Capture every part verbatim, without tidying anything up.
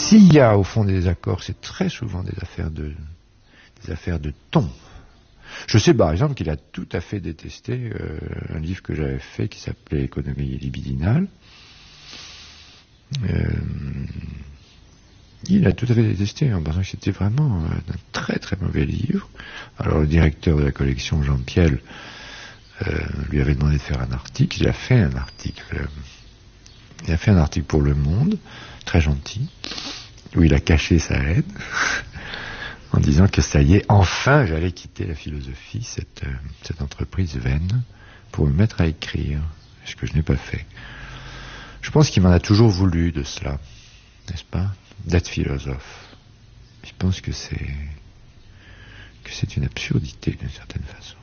s'il y a au fond des désaccords, c'est très souvent des affaires de, des affaires de ton. Je sais par exemple qu'il a tout à fait détesté euh, un livre que j'avais fait qui s'appelait Économie libidinale. Euh, il a tout à fait détesté en pensant que c'était vraiment euh, un très très mauvais livre. Alors le directeur de la collection, Jean Piel, euh, lui avait demandé de faire un article. Il a fait un article. Euh, il a fait un article pour Le Monde, très gentil, où il a caché sa haine. En disant que ça y est, enfin j'allais quitter la philosophie, cette, euh, cette entreprise vaine, pour me mettre à écrire, ce que je n'ai pas fait. Je pense qu'il m'en a toujours voulu de cela, n'est-ce pas, d'être philosophe. Je pense que c'est que c'est une absurdité d'une certaine façon.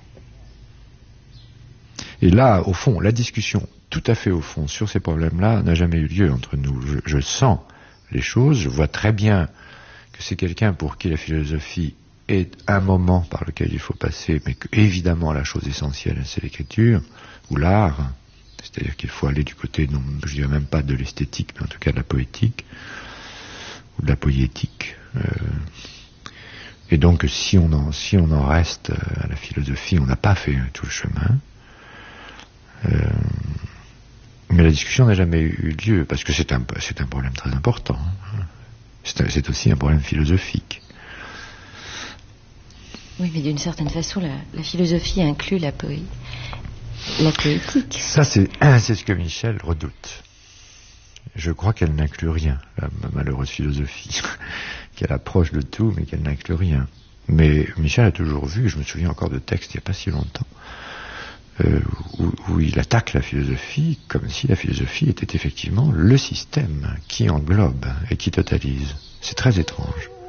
Et là, au fond, la discussion, tout à fait au fond, sur ces problèmes-là, n'a jamais eu lieu entre nous. Je, je sens les choses, je vois très bien c'est quelqu'un pour qui la philosophie est un moment par lequel il faut passer, mais que, évidemment, la chose essentielle, c'est l'écriture, ou l'art, c'est-à-dire qu'il faut aller du côté, non, je dirais même pas de l'esthétique, mais en tout cas de la poétique, ou de la poétique. Euh, et donc, si on en, si on en reste à la philosophie, on n'a pas fait tout le chemin. Euh, mais la discussion n'a jamais eu lieu, parce que c'est un, c'est un problème très important. C'est, c'est aussi un problème philosophique. Oui, mais d'une certaine façon, la, la philosophie inclut la, poé- la poétique. Ça, c'est, c'est ce que Michel redoute. Je crois qu'elle n'inclut rien, la malheureuse philosophie, qu'elle approche de tout, mais qu'elle n'inclut rien. Mais Michel a toujours vu, je me souviens encore de textes il n'y a pas si longtemps, euh, où, où il attaque la philosophie comme si la philosophie était effectivement le système qui englobe et qui totalise. C'est très étrange.